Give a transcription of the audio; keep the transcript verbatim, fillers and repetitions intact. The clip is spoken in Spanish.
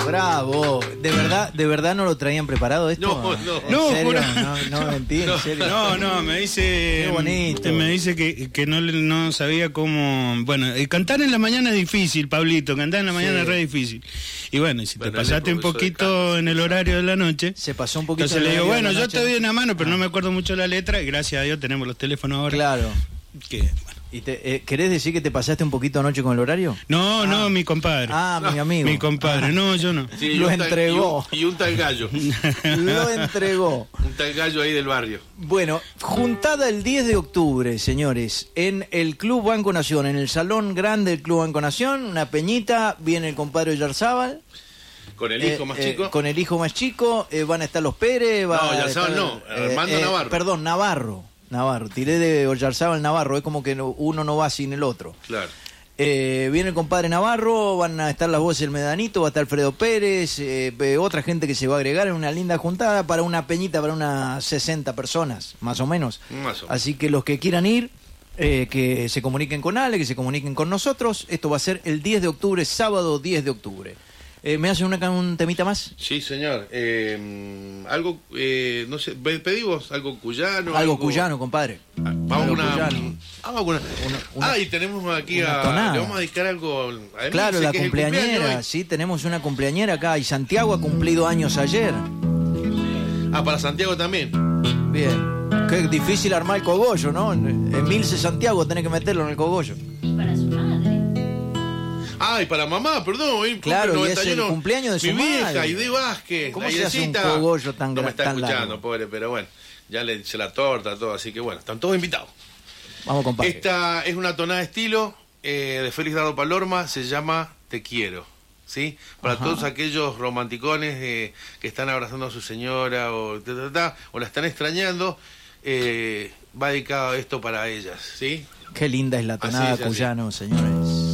Bravo. ¿De verdad, de verdad no lo traían preparado esto? No, no. ¿En No, serio? jura- No, no mentí, en No, serio. No, no, me dice... Qué bonito. Me dice que, que no, le- no sabía cómo... Bueno, eh, cantar en la mañana es difícil, Pablito, cantar en la mañana Sí. es re difícil. Y bueno, y si Bueno, te él es pasaste un profesor de poquito canto, en el horario de la noche... Se pasó un poquito. Entonces le el digo, horario de bueno, la yo noche. te doy una mano, pero Ah. no me acuerdo mucho la letra, y gracias a Dios tenemos los teléfonos ahora. Claro. Que, bueno. ¿Y te, eh, ¿Querés decir que te pasaste un poquito anoche con el horario? No, no, mi compadre. Ah, mi amigo. Mi compadre, Ah. no, yo no. Sí, y Lo un tal- entregó. Y un, y un tal gallo. Lo entregó. Un tal gallo ahí del barrio. Bueno, juntada el diez de octubre, señores, en el Club Banco Nación, en el Salón Grande del Club Banco Nación, una peñita, viene el compadre Yarzábal. Con el eh, hijo más eh, chico. Con el hijo más chico, eh, van a estar los Pérez. Va No, a Yarzábal estar, no, Armando Navarro. Perdón, Navarro. Navarro, tiré de Oyarzábal Navarro, es como que no- uno no va sin el otro. Claro. Eh, viene el compadre Navarro, van a estar las voces del Medanito, va a estar Alfredo Pérez, eh, eh, otra gente que se va a agregar en una linda juntada para una peñita para unas sesenta personas, más o menos. Más o menos. Así que los que quieran ir, eh, que se comuniquen con Ale, que se comuniquen con nosotros. Esto va a ser el diez de octubre, sábado diez de octubre. Eh, ¿Me hacen una, un temita más? Sí, señor. Eh, algo, eh, no sé, pe- pedí vos algo cuyano. Algo cuyano, compadre. Ah, Vamos Algo con una, cuyano. vamos con una, Una- una- ah, y tenemos aquí una a... tonada. Le vamos a dedicar algo a Claro, Emilce, la que es el cumpleañera, cumpleaños hoy. sí, tenemos una cumpleañera acá y Santiago ha cumplido años ayer. Ah, para Santiago también. Bien. Qué difícil armar el cogollo, ¿no? Emilce Santiago, tenés que meterlo en el cogollo. Para su madre. Ah, y para mamá, perdón. hoy Claro, cumple y es el noventa y uno. cumpleaños de su Mi vieja, madre. Aide Vázquez. ¿Cómo la se hace un Idecita. cogollo tan No me gra- está tan escuchando, largo? pobre, pero bueno. Ya le hice la torta, todo, así que bueno, están todos invitados. Vamos, compadre. Esta es una tonada de estilo eh, de Félix Dardo Palorma, se llama Te Quiero, ¿sí? Para Ajá. todos aquellos romanticones eh, que están abrazando a su señora o, ta, ta, ta, o la están extrañando, eh, va dedicado esto para ellas, ¿sí? Qué linda es la tonada Así es, así. cuyano, señores.